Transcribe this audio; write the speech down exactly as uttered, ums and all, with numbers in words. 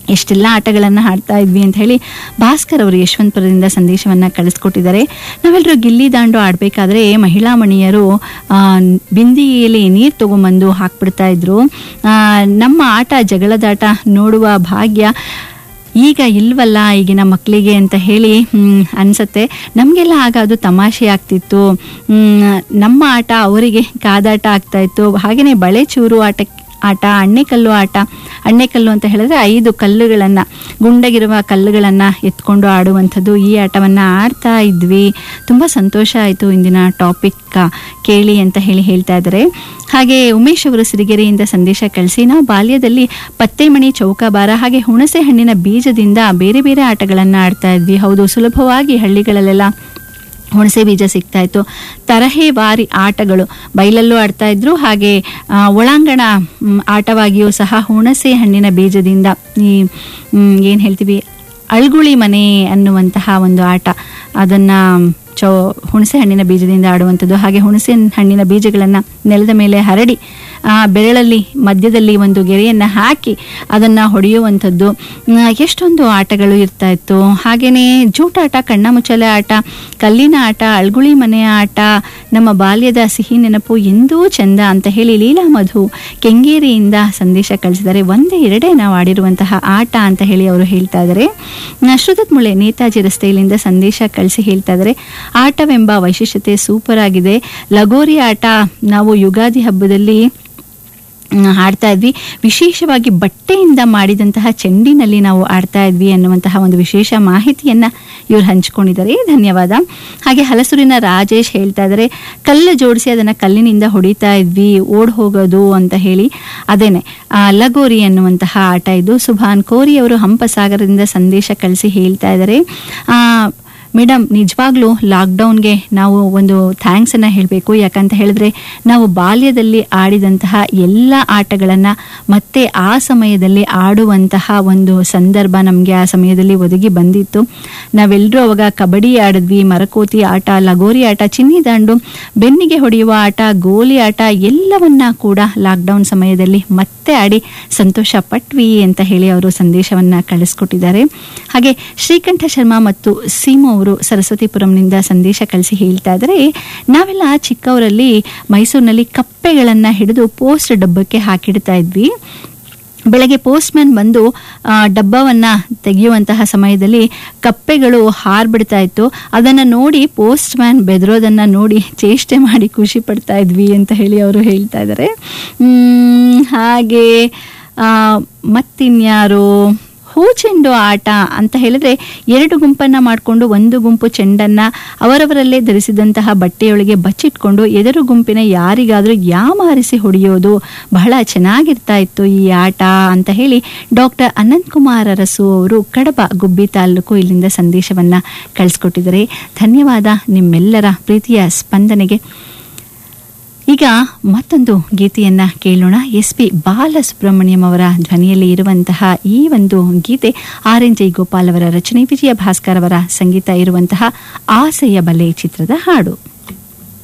ಎಷ್ಟೆಲ್ಲ ಆಟಗಳನ್ನು ಆಡ್ತಾ ಇದ್ವಿ ಅಂತ ಹೇಳಿ ಭಾಸ್ಕರ್ ಅವರು ಯಶವಂತಪುರದಿಂದ ಸಂದೇಶವನ್ನು ಕಳಿಸ್ಕೊಟ್ಟಿದ್ದಾರೆ. ನಾವೆಲ್ಲರೂ ಗಿಲ್ಲಿ ದಾಂಡು ಆಡಬೇಕಾದ್ರೆ ಮಹಿಳಾ ಮಣಿಯರು ಬಿಂದಿಗೆಯಲ್ಲಿ ನೀರು ತಗೊಂಬಂದು ಹಾಕ್ಬಿಡ್ತಾ ಇದ್ರು. ನಮ್ಮ ಆಟ ಜಗಳದಾಟ ನೋಡುವ ಭಾಗ್ಯ ಈಗ ಇಲ್ವಲ್ಲ ಈಗಿನ ಮಕ್ಕಳಿಗೆ ಅಂತ ಹೇಳಿ ಅನಿಸುತ್ತೆ. ನಮಗೆಲ್ಲ ಆಗ ಅದು ತಮಾಷೆ ಆಗ್ತಿತ್ತು. ನಮ್ಮ ಆಟ ಅವರಿಗೆ ಕಾದಾಟ ಆಗ್ತಾ ಇತ್ತು. ಹಾಗೆಯೇ ಬಳೆ ಚೂರು ಆಟ ಆಟ ಅಣ್ಣೆಕಲ್ಲು ಆಟ ಅಣ್ಣೆಕಲ್ಲು ಅಂತ ಹೇಳಿದ್ರೆ ಐದು ಕಲ್ಲುಗಳನ್ನು ಗುಂಡಗಿರುವ ಕಲ್ಲುಗಳನ್ನು ಎತ್ಕೊಂಡು ಆಡುವಂಥದ್ದು. ಈ ಆಟವನ್ನು ಆಡ್ತಾ ಇದ್ವಿ. ತುಂಬ ಸಂತೋಷ ಆಯಿತು ಇಂದಿನ ಟಾಪಿಕ್ ಕೇಳಿ ಅಂತ ಹೇಳಿ ಹೇಳ್ತಾ ಇದ್ದಾರೆ. ಹಾಗೆ ಉಮೇಶ್ ಅವರು ಸಿರಿಗೆರೆಯಿಂದ ಸಂದೇಶ ಕಳಿಸಿ, ನಾವು ಬಾಲ್ಯದಲ್ಲಿ ಪತ್ತೆಮಣಿ, ಚೌಕಾಬಾರ ಹಾಗೆ ಹುಣಸೆ ಹಣ್ಣಿನ ಬೀಜದಿಂದ ಬೇರೆ ಬೇರೆ ಆಟಗಳನ್ನು ಆಡ್ತಾ ಇದ್ವಿ. ಹೌದು, ಸುಲಭವಾಗಿ ಹಳ್ಳಿಗಳಲ್ಲೆಲ್ಲ ಹುಣಸೆ ಬೀಜ ಸಿಗ್ತಾ ಇತ್ತು. ತರಹೇವಾರಿ ಆಟಗಳು ಬಯಲಲ್ಲೂ ಆಡ್ತಾ ಇದ್ರು. ಹಾಗೆ ಒಳಾಂಗಣ ಆಟವಾಗಿಯೂ ಸಹ ಹುಣಸೆ ಹಣ್ಣಿನ ಬೀಜದಿಂದ ಈ ಏನು ಹೇಳ್ತೀವಿ ಅಳ್ಗುಳಿ ಮನೆ ಅನ್ನುವಂತಹ ಒಂದು ಆಟ, ಅದನ್ನು ಚೌ ಹುಣಸೆ ಹಣ್ಣಿನ ಬೀಜದಿಂದ ಆಡುವಂಥದ್ದು. ಹಾಗೆ ಹುಣಸೆ ಹಣ್ಣಿನ ಬೀಜಗಳನ್ನು ನೆಲದ ಮೇಲೆ ಹರಡಿ ಬೆರಳಲ್ಲಿ ಮಧ್ಯದಲ್ಲಿ ಒಂದು ಗೆರೆಯನ್ನು ಹಾಕಿ ಅದನ್ನು ಹೊಡೆಯುವಂಥದ್ದು. ಎಷ್ಟೊಂದು ಆಟಗಳು ಇರ್ತಾ ಇತ್ತು. ಹಾಗೆಯೇ ಜೂಟಾಟ, ಕಣ್ಣಾಮುಚ್ಚಾಲೆ ಆಟ, ಕಲ್ಲಿನ ಆಟ, ಅಳ್ಗುಳಿ ಮನೆಯ ಆಟ, ನಮ್ಮ ಬಾಲ್ಯದ ಸಿಹಿ ನೆನಪು ಎಂದೂ ಚಂದ ಅಂತ ಹೇಳಿ ಲೀಲಾ ಮಧು ಕೆಂಗೇರಿಯಿಂದ ಸಂದೇಶ ಕಳಿಸಿದ್ದಾರೆ. ಒಂದೇ ಎರಡೇ ನಾವು ಆಡಿರುವಂತಹ ಆಟ ಅಂತ ಹೇಳಿ ಅವರು ಹೇಳ್ತಾ ಇದ್ದಾರೆ. ಶ್ರುತತ್ ಮುಳೆ ನೇತಾಜಿ ರಸ್ತೆಯಲ್ಲಿಂದ ಸಂದೇಶ ಕಳಿಸಿ ಹೇಳ್ತಾ ಇದ್ದಾರೆ, ಆಟವೆಂಬ ವೈಶಿಷ್ಟ್ಯತೆ ಸೂಪರ್ ಆಗಿದೆ. ಲಗೋರಿ ಆಟ ನಾವು ಯುಗಾದಿ ಹಬ್ಬದಲ್ಲಿ ಆಡ್ತಾ ಇದ್ವಿ. ವಿಶೇಷವಾಗಿ ಬಟ್ಟೆಯಿಂದ ಮಾಡಿದಂತಹ ಚೆಂಡಿನಲ್ಲಿ ನಾವು ಆಡ್ತಾ ಇದ್ವಿ ಅನ್ನುವಂತಹ ಒಂದು ವಿಶೇಷ ಮಾಹಿತಿಯನ್ನು ಇವರು ಹಂಚಿಕೊಂಡಿದ್ದಾರೆ. ಧನ್ಯವಾದ. ಹಾಗೆ ಹಲಸೂರಿನ ರಾಜೇಶ್ ಹೇಳ್ತಾ ಇದ್ದಾರೆ, ಕಲ್ಲು ಜೋಡಿಸಿ ಅದನ್ನು ಕಲ್ಲಿನಿಂದ ಹೊಡಿತಾ ಇದ್ವಿ, ಓಡ್ ಹೋಗೋದು ಅಂತ ಹೇಳಿ. ಅದೇನೆ ಲಗೋರಿ ಅನ್ನುವಂತಹ ಆಟ ಇದು. ಸುಭಾನ್ ಕೋರಿ ಅವರು ಹಂಪಸಾಗರದಿಂದ ಸಂದೇಶ ಕಳಿಸಿ ಹೇಳ್ತಾ ಇದ್ದಾರೆ, ಮೇಡಮ್ ನಿಜವಾಗ್ಲೂ ಲಾಕ್ಡೌನ್ಗೆ ನಾವು ಒಂದು ಥ್ಯಾಂಕ್ಸನ್ನು ಹೇಳಬೇಕು. ಯಾಕಂತ ಹೇಳಿದ್ರೆ ನಾವು ಬಾಲ್ಯದಲ್ಲಿ ಆಡಿದಂತಹ ಎಲ್ಲ ಆಟಗಳನ್ನು ಮತ್ತೆ ಆ ಸಮಯದಲ್ಲಿ ಆಡುವಂತಹ ಒಂದು ಸಂದರ್ಭ ನಮಗೆ ಆ ಸಮಯದಲ್ಲಿ ಒದಗಿ ಬಂದಿತ್ತು. ನಾವೆಲ್ಲರೂ ಅವಾಗ ಕಬಡ್ಡಿ ಆಡಿದ್ವಿ, ಮರಕೋತಿ ಆಟ, ಲಗೋರಿ ಆಟ, ಚಿನ್ನಿ ದಾಂಡು, ಬೆನ್ನಿಗೆ ಹೊಡೆಯುವ ಆಟ, ಗೋಲಿ ಆಟ ಎಲ್ಲವನ್ನ ಕೂಡ ಲಾಕ್ಡೌನ್ ಸಮಯದಲ್ಲಿ ಮತ್ತೆ ಆಡಿ ಸಂತೋಷ ಪಟ್ವಿ ಅಂತ ಹೇಳಿ ಅವರು ಸಂದೇಶವನ್ನು ಕಳಿಸ್ಕೊಟ್ಟಿದ್ದಾರೆ. ಹಾಗೆ ಶ್ರೀಕಂಠ ಶರ್ಮಾ ಮತ್ತು ಸೀಮು ಅವರು ಸರಸ್ವತಿಪುರಂನಿಂದ ಸಂದೇಶ ಕಳಿಸಿ ಹೇಳ್ತಾ ಇದ್ದಾರೆ, ನಾವೆಲ್ಲ ಚಿಕ್ಕವರಲ್ಲಿ ಮೈಸೂರಿನಲ್ಲಿ ಕಪ್ಪೆಗಳನ್ನು ಹಿಡಿದು ಪೋಸ್ಟ್ ಡಬ್ಬಕ್ಕೆ ಹಾಕಿಡ್ತಾ ಇದ್ವಿ. ಬೆಳಗ್ಗೆ ಪೋಸ್ಟ್ ಮ್ಯಾನ್ ಬಂದು ಡಬ್ಬವನ್ನು ತೆಗೆಯುವಂತಹ ಸಮಯದಲ್ಲಿ ಕಪ್ಪೆಗಳು ಹಾರ್ಬಿಡ್ತಾ ಇತ್ತು. ಅದನ್ನು ನೋಡಿ ಪೋಸ್ಟ್ ಮ್ಯಾನ್ ಬೆದರೋದನ್ನು ನೋಡಿ ಚೇಷ್ಟೆ ಮಾಡಿ ಖುಷಿ ಪಡ್ತಾ ಇದ್ವಿ ಅಂತ ಹೇಳಿ ಅವರು ಹೇಳ್ತಾ ಇದ್ದಾರೆ. ಹಾಗೆ ಮತ್ತಿನ್ಯಾರು ಹೂಚೆಂಡು ಆಟ ಅಂತ ಹೇಳಿದ್ರೆ ಎರಡು ಗುಂಪನ್ನು ಮಾಡಿಕೊಂಡು ಒಂದು ಗುಂಪು ಚೆಂಡನ್ನು ಅವರವರಲ್ಲೇ ಧರಿಸಿದಂತಹ ಬಟ್ಟೆಯೊಳಗೆ ಬಚ್ಚಿಟ್ಕೊಂಡು ಎದುರು ಗುಂಪಿನ ಯಾರಿಗಾದರೂ ಯಾಮಾರಿಸಿ ಹೊಡೆಯೋದು ಬಹಳ ಚೆನ್ನಾಗಿರ್ತಾ ಇತ್ತು ಈ ಆಟ ಅಂತ ಹೇಳಿ ಡಾಕ್ಟರ್ ಅನಂತ್ ಕುಮಾರ್ ಅರಸು ಅವರು ಕಡಬ ಗುಬ್ಬಿ ತಾಲೂಕು ಇಲ್ಲಿಂದ ಸಂದೇಶವನ್ನು ಕಳಿಸ್ಕೊಟ್ಟಿದ್ದಾರೆ. ಧನ್ಯವಾದ ನಿಮ್ಮೆಲ್ಲರ ಪ್ರೀತಿಯ ಸ್ಪಂದನೆಗೆ. ಈಗ ಮತ್ತೊಂದು ಗೀತೆಯನ್ನ ಕೇಳೋಣ. ಎಸ್ ಪಿ ಬಾಲಸುಬ್ರಹ್ಮಣ್ಯಂ ಅವರ ಧ್ವನಿಯಲ್ಲಿ ಇರುವಂತಹ ಈ ಒಂದು ಗೀತೆ ಆರ್ ಎನ್ ಜೈ ಗೋಪಾಲ್ ಅವರ ರಚನೆ, ವಿಜಯ ಭಾಸ್ಕರ್ ಅವರ ಸಂಗೀತ ಇರುವಂತಹ ಆಸೆಯ ಬಲೆ ಚಿತ್ರದ ಹಾಡು.